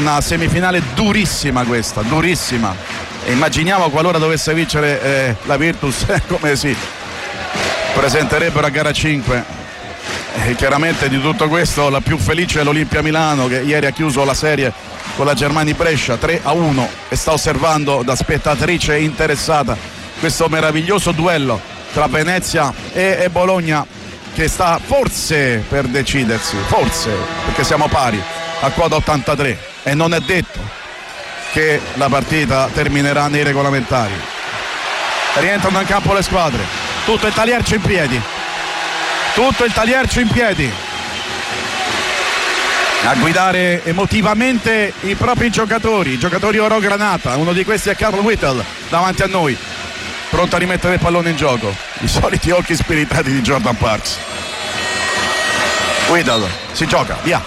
una semifinale durissima questa, durissima. E immaginiamo qualora dovesse vincere la Virtus come si presenterebbero a gara 5. E chiaramente di tutto questo la più felice è l'Olimpia Milano, che ieri ha chiuso la serie con la Germani Brescia 3-1 e sta osservando da spettatrice interessata questo meraviglioso duello tra Venezia e Bologna, che sta forse per decidersi, forse, perché siamo pari a quota 83 e non è detto che la partita terminerà nei regolamentari. Rientrano in campo le squadre, tutto il Taliercio in piedi, tutto il Taliercio in piedi a guidare emotivamente i propri giocatori oro granata. Uno di questi è Carl Whittle davanti a noi, pronto a rimettere il pallone in gioco. I soliti occhi spiritati di Jordan Parks. Whittle si gioca, via.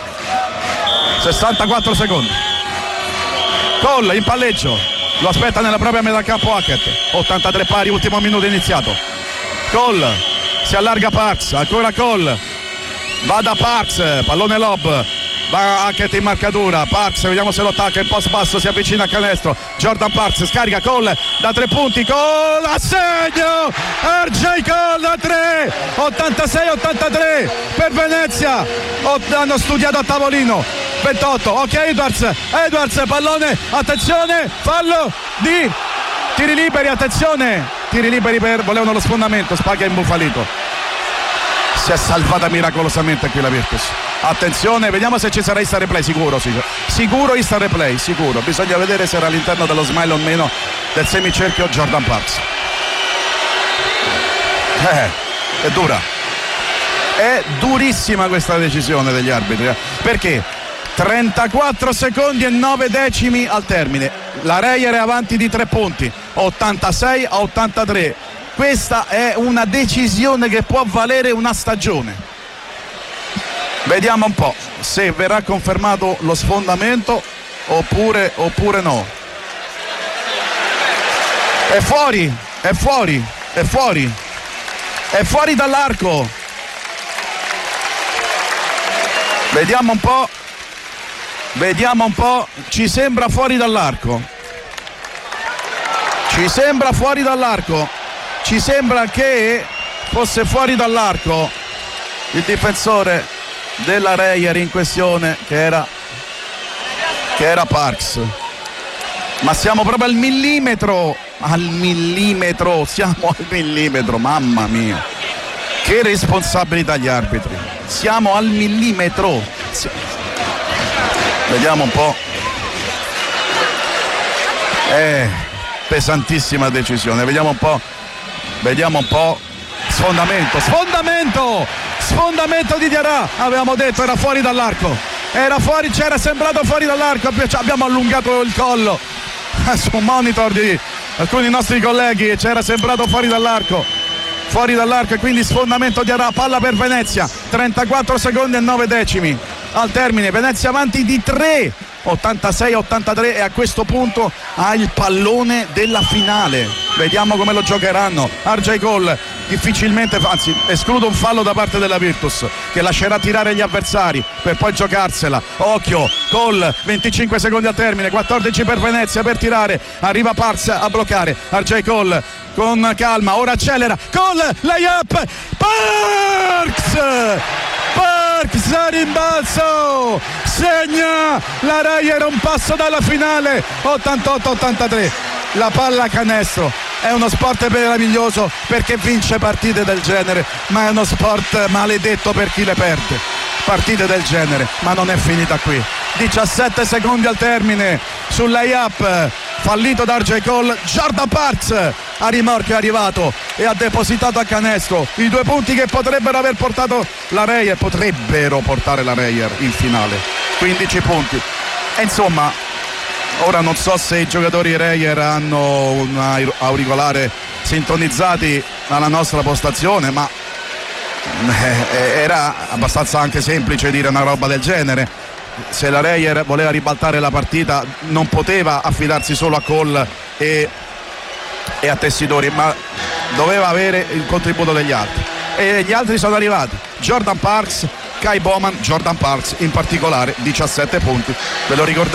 64 secondi. Cole in palleggio, lo aspetta nella propria metà campo Hackett. 83 pari, ultimo minuto iniziato. Cole si allarga Parks, ancora Cole, va da Parks, pallone lob, va Hackett in marcatura. Parks, vediamo se lo attacca, in post basso, si avvicina al canestro. Jordan Parks scarica Cole da 3 punti, Cole a segno, RJ Cole da 3, 86-83 per Venezia. Hanno studiato a tavolino. 28, ok, Edwards, pallone, attenzione, fallo di tiri liberi, attenzione, tiri liberi volevano lo sfondamento, Spaghi è imbufalito. Si è salvata miracolosamente qui la Virtus. Attenzione, vediamo se ci sarà instant replay. Sicuro instant replay, sicuro. Bisogna vedere se era all'interno dello smile o meno del semicerchio Jordan Parks. È dura. È durissima questa decisione degli arbitri, perché 34 secondi e 9 decimi al termine. La Reyer è avanti di 3 punti, 86-83. Questa è una decisione che può valere una stagione. Vediamo un po' se verrà confermato lo sfondamento oppure no. È fuori dall'arco. Vediamo un po', ci sembra fuori dall'arco. Ci sembra che fosse fuori dall'arco il difensore della Reyer in questione, che era Parks. Ma siamo proprio al millimetro, siamo al millimetro, mamma mia. Che responsabilità gli arbitri. Siamo al millimetro. Vediamo un po'. Pesantissima decisione. Vediamo un po'. Sfondamento di Diarra. Avevamo detto era fuori dall'arco. C'era sembrato fuori dall'arco. Abbiamo allungato il collo su un monitor di alcuni nostri colleghi. C'era sembrato fuori dall'arco e quindi sfondamento di Diarra. Palla per Venezia. 34 secondi e 9 decimi al termine. Venezia avanti di 3, 86-83, e a questo punto ha il pallone della finale. Vediamo come lo giocheranno. RJ Cole difficilmente, anzi escludo un fallo da parte della Virtus, che lascerà tirare gli avversari per poi giocarsela. Occhio, Cole, 25 secondi al termine, 14 per Venezia per tirare. Arriva Parks a bloccare. RJ Cole con calma, ora accelera. Cole, layup, Parks a rimbalzo, segna la Reyer, un passo dalla finale, 88-83. La palla a canestro è uno sport meraviglioso perché vince partite del genere, ma è uno sport maledetto per chi le perde. Partite del genere, ma non è finita qui. 17 secondi al termine sul layup fallito da RJ Cole. Jordan Parks a rimorchio è arrivato e ha depositato a canestro i 2 punti che potrebbero portare la Reyer in finale. 15 punti. E insomma, ora non so se i giocatori Reyer hanno un auricolare sintonizzati alla nostra postazione, ma era abbastanza anche semplice dire una roba del genere. Se la Reyer voleva ribaltare la partita non poteva affidarsi solo a Cole e a Tessitori, ma doveva avere il contributo degli altri, e gli altri sono arrivati. Jordan Parks, Kai Bowman, Jordan Parks in particolare, 17 punti. Ve lo ricordate?